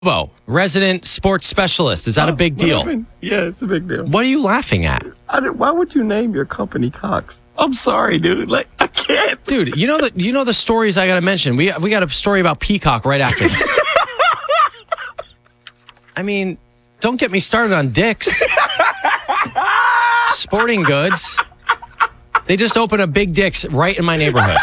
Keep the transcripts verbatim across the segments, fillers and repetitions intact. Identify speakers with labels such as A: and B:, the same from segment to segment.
A: Bo, resident sports specialist. Is that
B: Oh,
A: a big
B: what
A: deal?
B: happened? Yeah, it's a big deal.
A: What are you laughing at?
B: I did, why would you name your company Cox? I'm sorry, dude. Like, I can't.
A: Dude, you know the you know the stories I got to mention. We we got a story about Peacock right after this. I mean, don't get me started on Dick's. Sporting Goods. They just opened a big Dick's right in my neighborhood.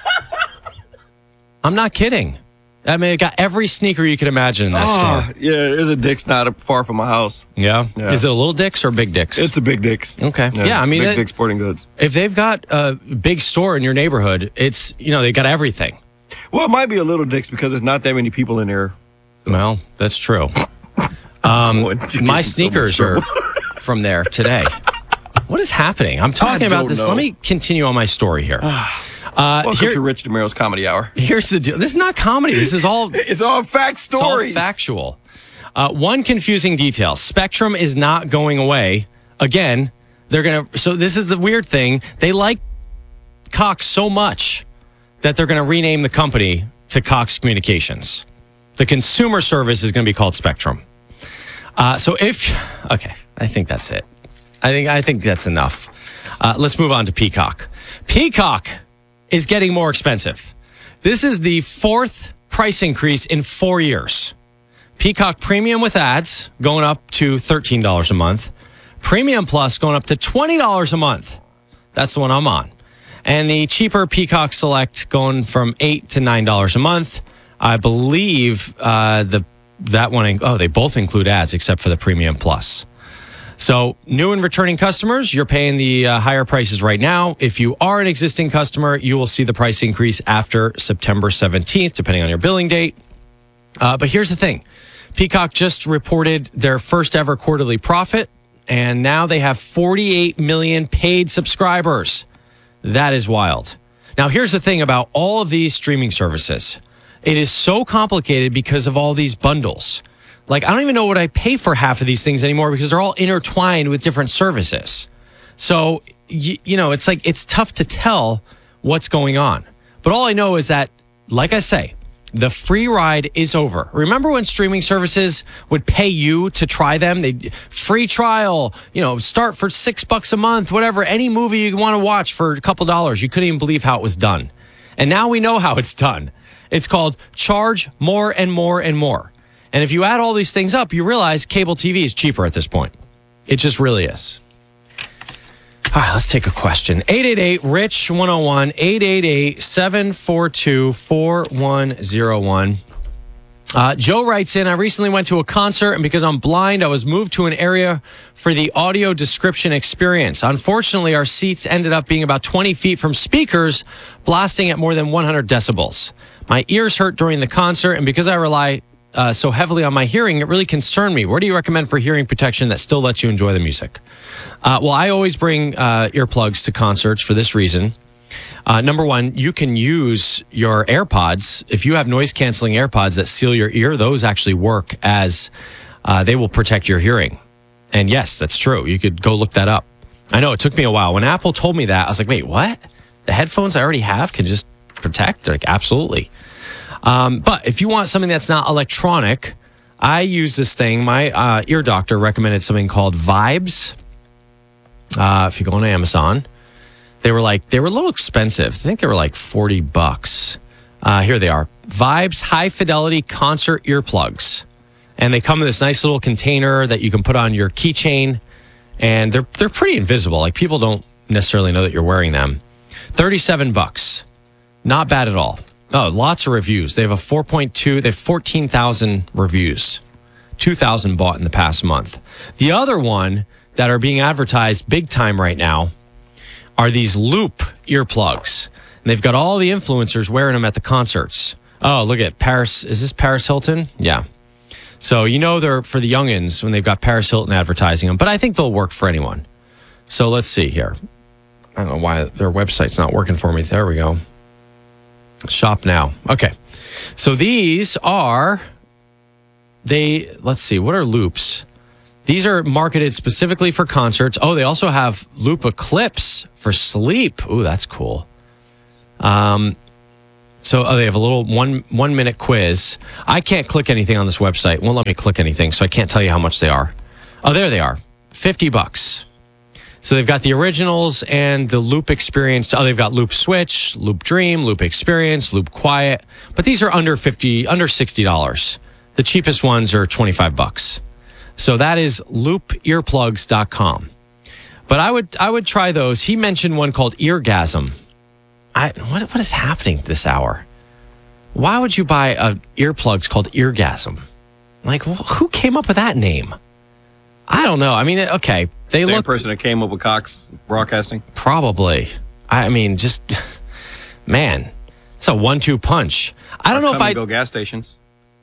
A: I'm not kidding. I mean, it got every sneaker you could imagine in that
B: Oh,
A: store.
B: yeah, there's a Dick's not far from my house.
A: Yeah?
B: Yeah.
A: Is it a little Dick's or big Dick's?
B: It's a big Dick's.
A: Okay. Yeah, I mean,
B: Big
A: it-
B: Dick's Sporting Goods.
A: if they've got a big store in your neighborhood, it's, you know, they got everything.
B: Well, it might be a little Dick's because there's not that many people in there.
A: Well, that's true. Um,
B: Boy, did you
A: my
B: get in so much
A: sneakers are
B: trouble.
A: from there today. What is happening? I'm talking
B: I
A: about
B: don't
A: this.
B: know.
A: Let me continue on my story here. Uh,
B: Welcome
A: here-
B: to Rich DeMero's Comedy Hour.
A: here's the deal. This is not comedy. This is all
B: It's all fact
A: It's all
B: stories.
A: factual. Uh, one confusing detail: Spectrum is not going away. Again, they're gonna. So this is the weird thing. They like Cox so much that they're gonna rename the company to Cox Communications. The consumer service is gonna be called Spectrum. Uh, so if okay, I think that's it. I think I think that's enough. Uh, let's move on to Peacock. Peacock is getting more expensive. This is the fourth price increase in four years. Peacock Premium with ads going up to thirteen dollars a month. Premium Plus going up to twenty dollars a month. That's the one I'm on. And the cheaper Peacock Select going from eight dollars to nine dollars a month. I believe uh, the that one, oh, they both include ads except for the Premium Plus. So new and returning customers, you're paying the uh, higher prices right now. If you are an existing customer, you will see the price increase after September seventeenth, depending on your billing date. Uh, but here's the thing. Peacock just reported their first ever quarterly profit, and now they have forty-eight million paid subscribers. That is wild. Now, here's the thing about all of these streaming services. It is so complicated because of all these bundles. Like, I don't even know what I pay for half of these things anymore because they're all intertwined with different services. So, you, you know, it's like, it's tough to tell what's going on. But all I know is that, like I say, the free ride is over. Remember when streaming services would pay you to try them? They free trial, you know, start for six bucks a month, whatever, any movie you want to watch for a couple dollars. You couldn't even believe how it was done. And now we know how it's done. It's called charge more and more and more. And if you add all these things up, you realize cable T V is cheaper at this point. It just really is. All right, let's take a question. eight eight eight, R I C H, one oh one, eight eight eight, seven four two, four one oh one. Uh, Joe writes in, I recently went to a concert, and because I'm blind, I was moved to an area for the audio description experience. Unfortunately, our seats ended up being about twenty feet from speakers blasting at more than one hundred decibels. My ears hurt during the concert, and because I rely uh, so heavily on my hearing, it really concerned me. What do you recommend for hearing protection that still lets you enjoy the music? Uh, well, I always bring uh, earplugs to concerts for this reason. Uh, number one, you can use your AirPods. If you have noise-canceling AirPods that seal your ear, those actually work as uh, they will protect your hearing. And yes, that's true. You could go look that up. I know it took me a while. When Apple told me that, I was like, wait, what? The headphones I already have can just protect? Like, absolutely. Um, but if you want something that's not electronic, I use this thing. My uh, ear doctor recommended something called Vibes. Uh, if you go on Amazon, they were like, they were a little expensive. I think they were like forty bucks. Uh, here they are. Vibes high fidelity concert earplugs. And they come in this nice little container that you can put on your keychain. And they're, they're pretty invisible. Like, people don't necessarily know that you're wearing them. thirty-seven bucks. Not bad at all. Oh, lots of reviews. They have a four point two, they have fourteen thousand reviews. two thousand bought in the past month. The other one that are being advertised big time right now are these Loop earplugs. And they've got all the influencers wearing them at the concerts. Oh, look at Paris. Is this Paris Hilton? Yeah. So, you know, they're for the youngins when they've got Paris Hilton advertising them, but I think they'll work for anyone. So let's see here. I don't know why their website's not working for me. There we go. Shop now. Okay. So these are, they, let's see, what are Loops? These are marketed specifically for concerts. Oh, they also have Loop Eclipse for sleep. Ooh, that's cool. Um, So oh, they have a little one one minute quiz. I can't click anything on this website. It won't let me click anything, so I can't tell you how much they are. Oh, there they are. fifty bucks. So they've got the originals and the Loop Experience. Oh, they've got Loop Switch, Loop Dream, Loop Experience, Loop Quiet. But these are under fifty, under sixty dollars. The cheapest ones are twenty-five bucks. So that is loop earplugs dot com. But I would I would try those. He mentioned one called Eargasm. I what what is happening this hour? Why would you buy a earplugs called Eargasm? Like, who came up with that name? I don't know. I mean, okay, they
B: Same
A: look
B: person that came up with Cox Broadcasting.
A: probably. I mean, just man, it's a one-two punch. I don't
B: Or
A: know if
B: come
A: I
B: and go gas stations.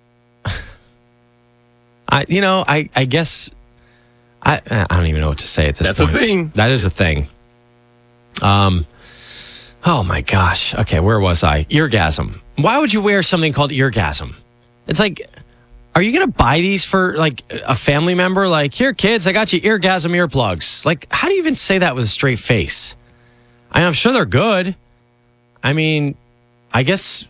A: I you know I I guess I I don't even know what to say at this
B: That's
A: point.
B: a thing.
A: That is a thing. Um. Oh my gosh. Okay, where was I? Eargasm. Why would you wear something called Eargasm? It's like, are you going to buy these for like a family member? Like, here, kids, I got you Eargasm earplugs. Like, how do you even say that with a straight face? I, I'm sure they're good. I mean, I guess,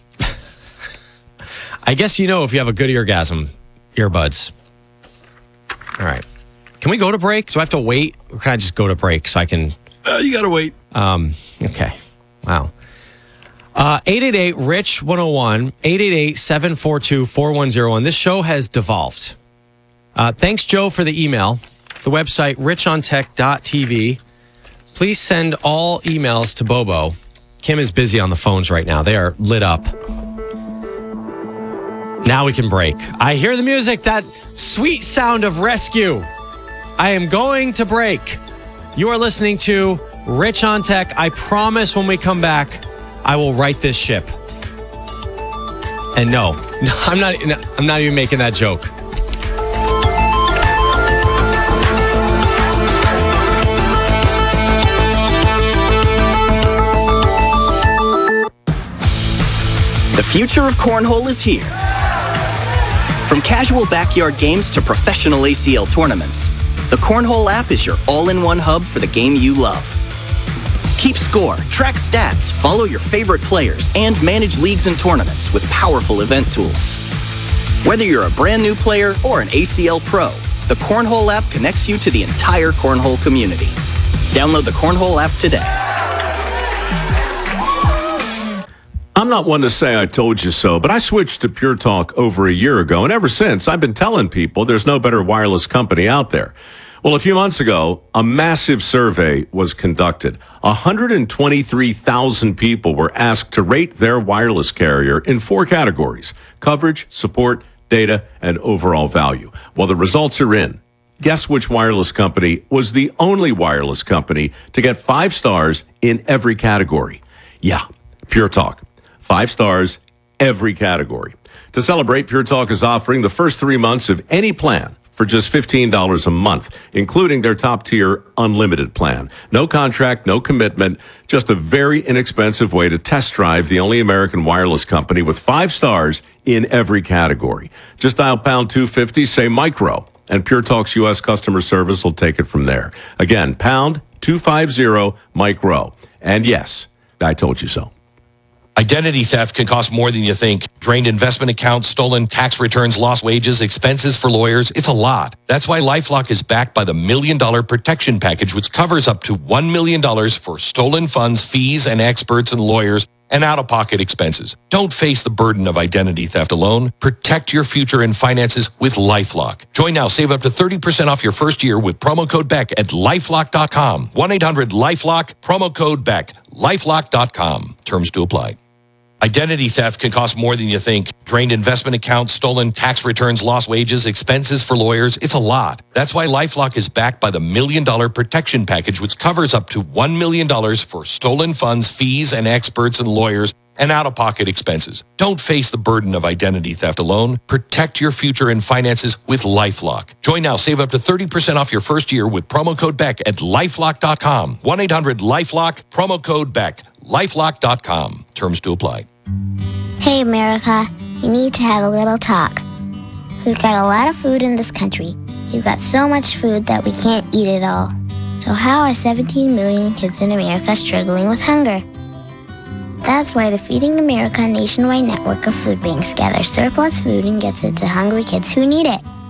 A: I guess you know if you have a good Eargasm earbuds. All right. Can we go to break? Do I have to wait? Or can I just go to break so I can?
B: Uh, you got to wait.
A: Um, okay. Wow. Uh, eight eight eight, R I C H one oh one, eight eight eight, seven four two, four one oh one. This show has devolved. Uh, thanks, Joe, for the email. The website, rich on tech dot t v. Please send all emails to Bobo. Kim is busy on the phones right now. They are lit up. Now we can break. I hear the music, that sweet sound of rescue. I am going to break. You are listening to Rich on Tech. I promise when we come back, I will right this ship. And no, I'm not I'm not even making that joke.
C: The future of cornhole is here. From casual backyard games to professional A C L tournaments, the Cornhole app is your all-in-one hub for the game you love. Keep score, track stats, follow your favorite players, and manage leagues and tournaments with powerful event tools. Whether you're a brand new player or an A C L pro, the Cornhole app connects you to the entire Cornhole community. Download the Cornhole app today.
D: I'm not one to say I told you so, but I switched to Pure Talk over a year ago, and ever since, I've been telling people there's no better wireless company out there. Well, a few months ago, a massive survey was conducted. one hundred twenty-three thousand people were asked to rate their wireless carrier in four categories: coverage, support, data, and overall value. Well, the results are in. Guess which wireless company was the only wireless company to get five stars in every category? Yeah, Pure Talk. Five stars, every category. To celebrate, Pure Talk is offering the first three months of any plan for just fifteen dollars a month, including their top-tier unlimited plan. No contract, no commitment, just a very inexpensive way to test drive the only American wireless company with five stars in every category. Just dial pound two fifty, say micro, and Pure Talk's U S customer service will take it from there. Again, pound two fifty, micro. And yes, I told you so.
E: Identity theft can cost more than you think. Drained investment accounts, stolen tax returns, lost wages, expenses for lawyers. It's a lot. That's why LifeLock is backed by the Million Dollar Protection Package, which covers up to one million dollars for stolen funds, fees, and experts and lawyers, and out-of-pocket expenses. Don't face the burden of identity theft alone. Protect your future and finances with LifeLock. Join now. Save up to thirty percent off your first year with promo code Beck at lifelock dot com. one eight hundred lifelock, promo code Beck, lifelock dot com. Terms to apply. Identity theft can cost more than you think. Drained investment accounts, stolen tax returns, lost wages, expenses for lawyers. It's a lot. That's why LifeLock is backed by the Million Dollar Protection Package, which covers up to one million dollars for stolen funds, fees, and experts and lawyers, and out-of-pocket expenses. Don't face the burden of identity theft alone. Protect your future and finances with LifeLock. Join now. Save up to thirty percent off your first year with promo code Beck at lifelock dot com. one eight hundred lifelock, promo code Beck, lifelock dot com. Terms to apply.
F: Hey, America, we need to have a little talk. We've got a lot of food in this country. We've got so much food that we can't eat it all. So how are seventeen million kids in America struggling with hunger? That's why the Feeding America nationwide network of food banks gathers surplus food and gets it to hungry kids who need it.